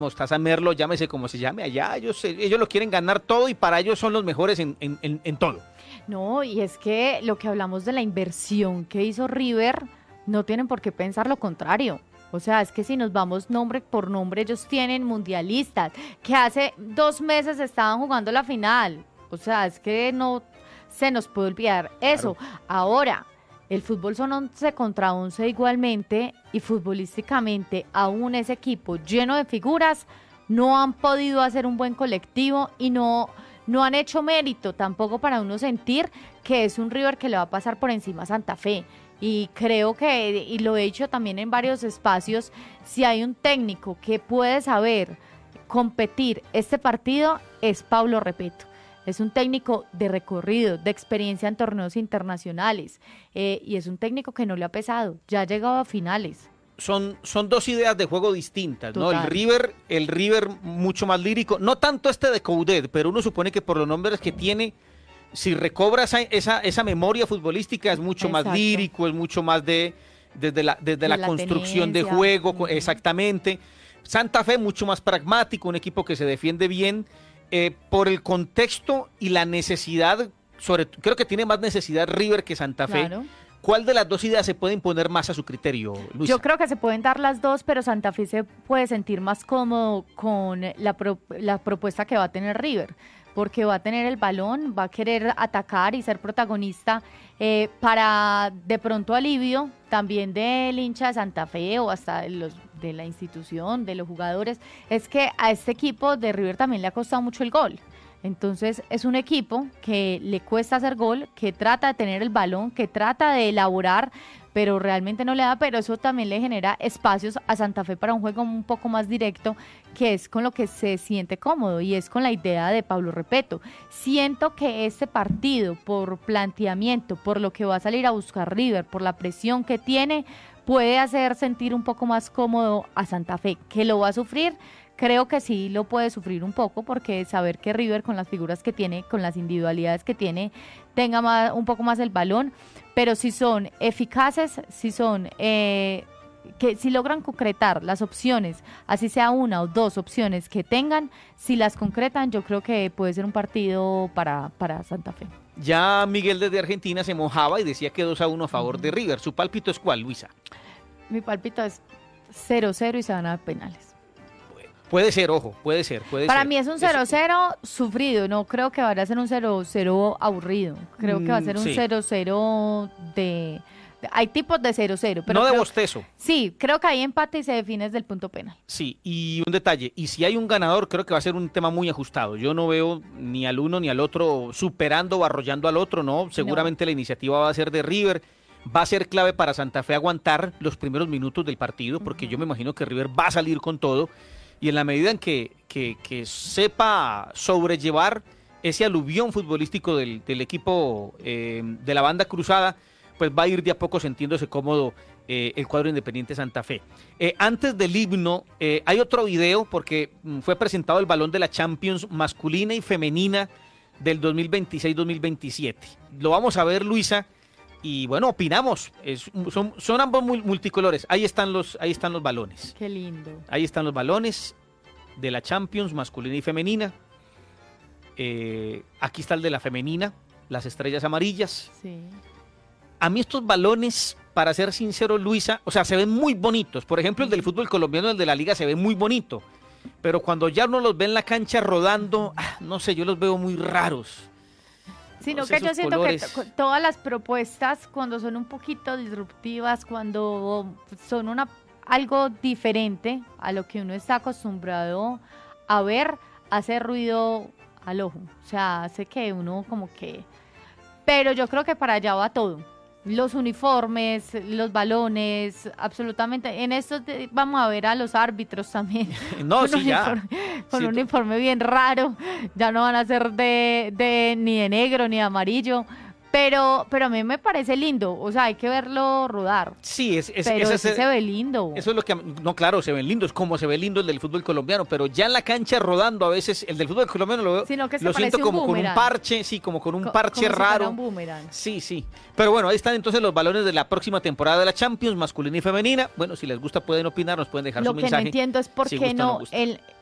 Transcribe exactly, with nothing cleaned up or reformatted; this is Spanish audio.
Mostaza Merlo, llámese como se llame allá, ellos, ellos lo quieren ganar todo y para ellos son los mejores en, en, en, en todo. No, y es que lo que hablamos de la inversión que hizo River, no tienen por qué pensar lo contrario. O sea, es que si nos vamos nombre por nombre, ellos tienen mundialistas que hace dos meses estaban jugando la final. O sea, es que no se nos puede olvidar eso. Claro. Ahora, el fútbol son once contra once igualmente y futbolísticamente aún ese equipo lleno de figuras no han podido hacer un buen colectivo y no, no han hecho mérito tampoco para uno sentir que es un River que le va a pasar por encima a Santa Fe. Y creo que, y lo he dicho también en varios espacios, si hay un técnico que puede saber competir este partido es Pablo Repeto. Es un técnico de recorrido, de experiencia en torneos internacionales eh, y es un técnico que no le ha pesado, ya ha llegado a finales. Son, son dos ideas de juego distintas, Total. ¿no? El River, el River mucho más lírico, no tanto este de Coudet, pero uno supone que por los nombres que tiene, si recobra esa, esa, esa memoria futbolística es mucho Exacto. más lírico, es mucho más de desde la, desde de la, la construcción de juego, uh-huh. exactamente. Santa Fe mucho más pragmático, un equipo que se defiende bien. Eh, por el contexto y la necesidad, sobre creo que tiene más necesidad River que Santa Fe. Claro. ¿Cuál de las dos ideas se puede imponer más a su criterio, Luisa? Yo creo que se pueden dar las dos, pero Santa Fe se puede sentir más cómodo con la, pro, la propuesta que va a tener River, porque va a tener el balón, va a querer atacar y ser protagonista eh, para de pronto alivio también del hincha de Santa Fe o hasta de, los, de la institución, de los jugadores. Es que a este equipo de River también le ha costado mucho el gol. Entonces es un equipo que le cuesta hacer gol, que trata de tener el balón, que trata de elaborar, pero realmente no le da, pero eso también le genera espacios a Santa Fe para un juego un poco más directo, que es con lo que se siente cómodo y es con la idea de Pablo Repeto. Siento que este partido, por planteamiento, por lo que va a salir a buscar River, por la presión que tiene, puede hacer sentir un poco más cómodo a Santa Fe, que lo va a sufrir. Creo que sí lo puede sufrir un poco porque saber que River con las figuras que tiene, con las individualidades que tiene, tenga más, un poco más el balón, pero si son eficaces, si son eh, que si logran concretar las opciones, así sea una o dos opciones que tengan, si las concretan, yo creo que puede ser un partido para, para Santa Fe. Ya Miguel desde Argentina se mojaba y decía que dos a uno a favor uh-huh. de River. ¿Su pálpito es cuál, Luisa? Mi pálpito es cero cero y se van a penales. Puede ser, ojo, puede ser. Puede Para ser. mí es un cero cero sufrido, no creo que vaya a ser un cero cero aburrido, creo que va a ser un sí. cero cero de... Hay tipos de cero cero. Pero no de creo, bostezo. Sí, creo que hay empate y se define desde el punto penal. Sí, y un detalle, y si hay un ganador, creo que va a ser un tema muy ajustado. Yo no veo ni al uno ni al otro superando o arrollando al otro, ¿no? Seguramente no. La iniciativa va a ser de River. Va a ser clave para Santa Fe aguantar los primeros minutos del partido, porque uh-huh. yo me imagino que River va a salir con todo. Y en la medida en que, que, que sepa sobrellevar ese aluvión futbolístico del, del equipo eh, de la banda cruzada, pues va a ir de a poco sintiéndose cómodo eh, el cuadro Independiente Santa Fe. Eh, antes del himno, eh, hay otro video porque fue presentado el balón de la Champions masculina y femenina del dos mil veintiséis dos mil veintisiete. Lo vamos a ver, Luisa, y bueno, opinamos. Es, son, son ambos multicolores. Ahí están los, ahí están los balones. Qué lindo. Ahí están los balones de la Champions masculina y femenina. Eh, aquí está el de la femenina, las estrellas amarillas. Sí. A mí estos balones, para ser sincero, Luisa, o sea, se ven muy bonitos. Por ejemplo, el del fútbol colombiano, el de la liga, se ve muy bonito. Pero cuando ya uno los ve en la cancha rodando, ah, no sé, yo los veo muy raros. Sino que yo siento colores. que t- todas las propuestas, cuando son un poquito disruptivas, cuando son una algo diferente a lo que uno está acostumbrado a ver, hace ruido al ojo. O sea, hace que uno como que... Pero yo creo que para allá va todo. Los uniformes, los balones, absolutamente. En esto te, vamos a ver a los árbitros también. No, con sí, un ya. Uniforme, con sí, un tú... uniforme bien raro. Ya no van a ser de, de ni de negro ni de amarillo. Pero, pero a mí me parece lindo, o sea, hay que verlo rodar. Sí, es, es, pero ese ese es- se ve lindo. Eso es lo que... No, claro, se ven lindos, como se ve lindo el del fútbol colombiano, pero ya en la cancha rodando a veces, el del fútbol colombiano lo veo, Sino que se lo siento parece un como con un boomerang. parche, sí, como con un Co- parche como si fuera raro. un boomerang. Sí, sí. Pero bueno, ahí están entonces los balones de la próxima temporada de la Champions, masculina y femenina. Bueno, si les gusta pueden opinar, nos pueden dejar Lo su que mensaje. no entiendo es por si qué gusta o no, gusta. el,